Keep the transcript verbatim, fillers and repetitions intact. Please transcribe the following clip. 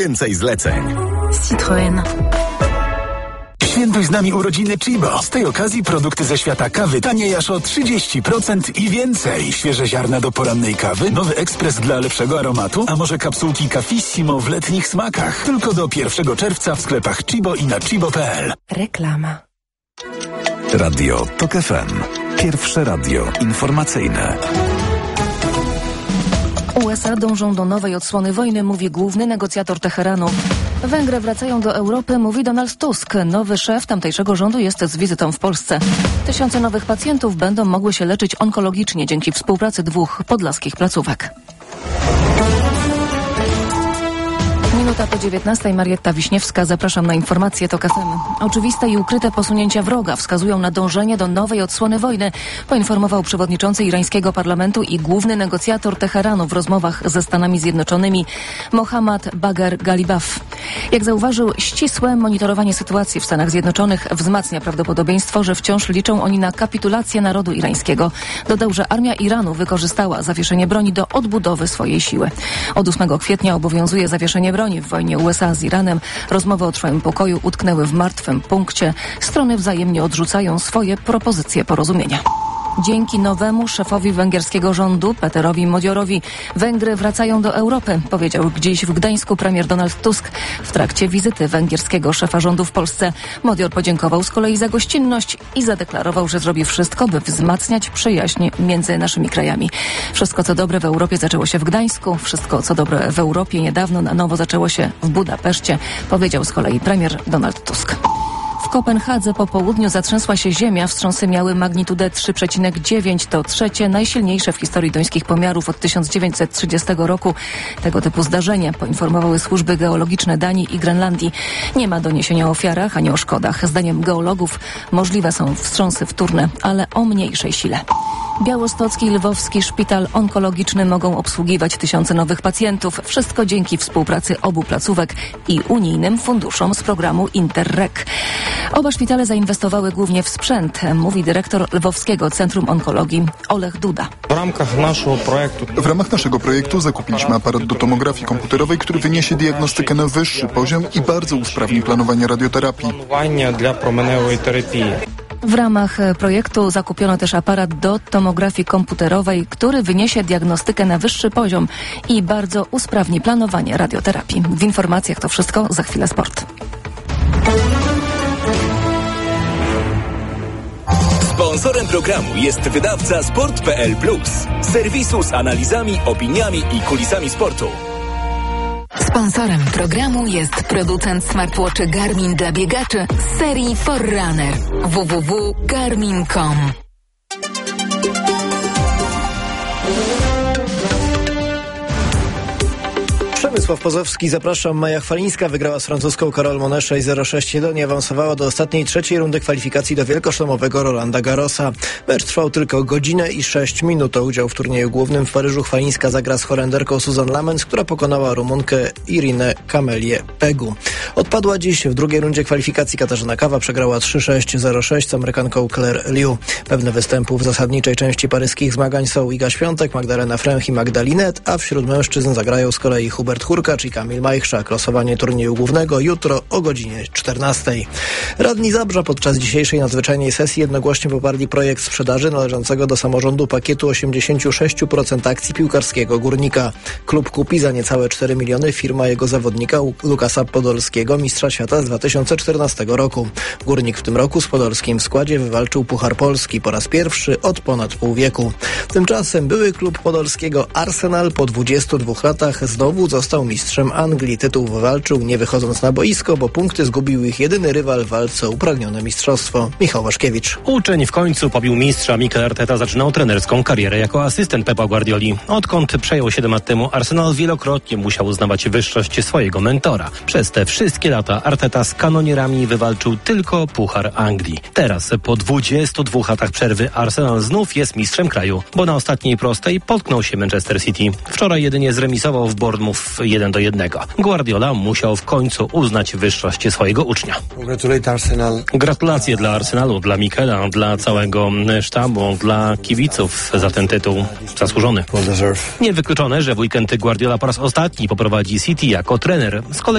Więcej zleceń. Citroën. Świętuj z nami urodziny Chibo. Z tej okazji produkty ze świata kawy taniej aż o trzydzieści procent i więcej. Świeże ziarna do porannej kawy, nowy ekspres dla lepszego aromatu, a może kapsułki Cafissimo w letnich smakach. Tylko do pierwszego czerwca w sklepach Chibo i na chibo kropka p l. Reklama. Radio Tok F M. Pierwsze radio informacyjne. U S A dążą do nowej odsłony wojny, mówi główny negocjator Teheranu. Węgry wracają do Europy, mówi Donald Tusk. Nowy szef tamtejszego rządu jest z wizytą w Polsce. Tysiące nowych pacjentów będą mogły się leczyć onkologicznie dzięki współpracy dwóch podlaskich placówek. Minuta po dziewiętnastej. Marietta Wiśniewska. Zapraszam na informacje Tok F M. Oczywiste i ukryte posunięcia wroga wskazują na dążenie do nowej odsłony wojny, poinformował przewodniczący irańskiego parlamentu i główny negocjator Teheranu w rozmowach ze Stanami Zjednoczonymi Mohammad Bagher Ghalibaf. Jak zauważył, ścisłe monitorowanie sytuacji w Stanach Zjednoczonych wzmacnia prawdopodobieństwo, że wciąż liczą oni na kapitulację narodu irańskiego. Dodał, że armia Iranu wykorzystała zawieszenie broni do odbudowy swojej siły. Od ósmego kwietnia obowiązuje zawieszenie broni w wojnie U S A z Iranem. Rozmowy o trwałym pokoju utknęły w martwym punkcie. Strony wzajemnie odrzucają swoje propozycje porozumienia. Dzięki nowemu szefowi węgierskiego rządu, Peterowi Modiorowi, Węgry wracają do Europy, powiedział dziś w Gdańsku premier Donald Tusk w trakcie wizyty węgierskiego szefa rządu w Polsce. Modior podziękował z kolei za gościnność i zadeklarował, że zrobi wszystko, by wzmacniać przyjaźń między naszymi krajami. Wszystko, co dobre w Europie, zaczęło się w Gdańsku. Wszystko, co dobre w Europie, niedawno na nowo zaczęło się w Budapeszcie, powiedział z kolei premier Donald Tusk. W Kopenhadze po południu zatrzęsła się ziemia. Wstrząsy miały magnitudę trzy przecinek dziewięć. To trzecie najsilniejsze w historii duńskich pomiarów od tysiąc dziewięćset trzydziestego roku. Tego typu zdarzenie poinformowały służby geologiczne Danii i Grenlandii. Nie ma doniesienia o ofiarach ani o szkodach. Zdaniem geologów możliwe są wstrząsy wtórne, ale o mniejszej sile. Białostocki i Lwowski Szpital Onkologiczny mogą obsługiwać tysiące nowych pacjentów. Wszystko dzięki współpracy obu placówek i unijnym funduszom z programu Interreg. Oba szpitale zainwestowały głównie w sprzęt, mówi dyrektor Lwowskiego Centrum Onkologii Olech Duda. W ramach naszego projektu W ramach naszego projektu zakupiliśmy aparat do tomografii komputerowej, który wyniesie diagnostykę na wyższy poziom i bardzo usprawni planowanie radioterapii. planowania dla promieniowej terapii. W ramach projektu zakupiono też aparat do tomografii komputerowej, który wyniesie diagnostykę na wyższy poziom i bardzo usprawni planowanie radioterapii. W informacjach to wszystko, za chwilę sport. Sponsorem programu jest wydawca sport kropka p l plus, serwisu z analizami, opiniami i kulisami sportu. Sponsorem programu jest producent smartwatchy Garmin dla biegaczy z serii Forerunner. w w w kropka garmin kropka com. Przemysław Pozowski, zapraszam. Maja Chwalińska wygrała z francuską Carole Monet sześć zero sześć jeden i awansowała do ostatniej, trzeciej rundy kwalifikacji do wielkoszlemowego Rolanda Garrosa. Mecz trwał tylko godzinę i sześć minut. O udział w turnieju głównym w Paryżu Chwalińska zagra z Holenderką Susan Lamens, która pokonała Rumunkę Irinę Kamelię Pegu. Odpadła dziś w drugiej rundzie kwalifikacji Katarzyna Kawa, przegrała trzy sześć zero sześć z Amerykanką Claire Liu. Pewne występy w zasadniczej części paryskich zmagań są Iga Świątek, Magdalena Fręch i Magdalinet, a wśród mężczyzn zagrają z kolei Hubert Hurkacz i Kamil Majchrzak. Losowanie turnieju głównego jutro o godzinie czternastej. Radni Zabrza podczas dzisiejszej nadzwyczajnej sesji jednogłośnie poparli projekt sprzedaży należącego do samorządu pakietu osiemdziesiąt sześć procent akcji piłkarskiego Górnika. Klub kupi za niecałe cztery miliony firma jego zawodnika Lukasa Podolskiego, mistrza świata z dwa tysiące czternastego roku. Górnik w tym roku z Podolskim w składzie wywalczył Puchar Polski po raz pierwszy od ponad pół wieku. Tymczasem były klub podolskiego Arsenal po dwudziestu dwóch latach znowu został mistrzem Anglii. Tytuł wywalczył nie wychodząc na boisko, bo punkty zgubił ich jedyny rywal w walce o upragnione mistrzostwo. Michał Waszkiewicz. Uczeń w końcu pobił mistrza. Mikel Arteta zaczynał trenerską karierę jako asystent Pepa Guardioli. Odkąd przejął siedem lat temu Arsenal wielokrotnie musiał uznawać wyższość swojego mentora. Przez te wszystkie wszystkie lata Arteta z kanonierami wywalczył tylko Puchar Anglii. Teraz, po dwudziestu dwóch latach przerwy, Arsenal znów jest mistrzem kraju, bo na ostatniej prostej potknął się Manchester City. Wczoraj jedynie zremisował w Bournemouth jeden do jednego. Guardiola musiał w końcu uznać wyższość swojego ucznia. Gratulacje dla Arsenalu, dla Mikela, dla całego sztabu, dla kibiców za ten tytuł zasłużony. Niewykluczone, że w weekend Guardiola po raz ostatni poprowadzi City jako trener. Z kolei